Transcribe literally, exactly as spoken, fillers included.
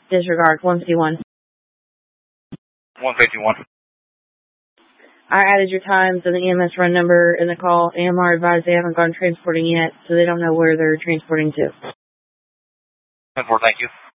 Disregard, one fifty-one. one fifty-one. I added your times and the E M S run number in the call. A M R advised they haven't gone transporting yet, so they don't know where they're transporting to. ten four, thank you.